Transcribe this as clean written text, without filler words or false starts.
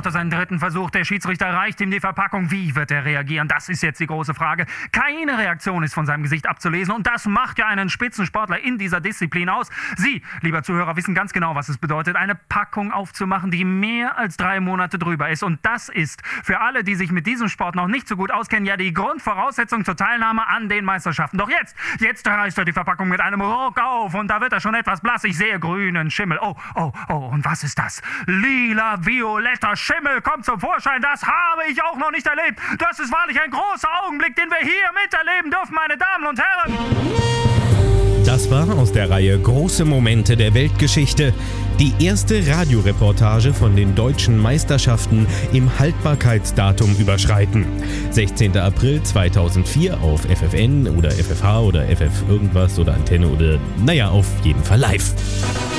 für seinen dritten Versuch. Der Schiedsrichter reicht ihm die Verpackung. Wie wird er reagieren? Das ist jetzt die große Frage. Keine Reaktion ist von seinem Gesicht abzulesen und das macht ja einen Spitzensportler in dieser Disziplin aus. Sie, lieber Zuhörer, wissen ganz genau, was es bedeutet, eine Packung aufzumachen, die mehr als 3 Monate drüber ist. Und das ist für alle, die sich mit diesem Sport noch nicht so gut auskennen, ja die Grundvoraussetzung zur Teilnahme an den Meisterschaften. Doch jetzt reißt er die Verpackung mit einem Ruck auf und da wird er schon etwas blass. Ich sehe grünen Schimmel. Oh, und was ist das? Lila-violetter Schimmel kommt zum Vorschein. Das habe ich auch noch nicht erlebt. Das ist wahrlich ein großer Augenblick, den wir hier miterleben dürfen, meine Damen und Herren. Das war aus der Reihe Große Momente der Weltgeschichte die erste Radioreportage von den deutschen Meisterschaften im Haltbarkeitsdatum überschreiten. 16. April 2004 auf FFN oder FFH oder FF irgendwas oder Antenne oder naja, auf jeden Fall live.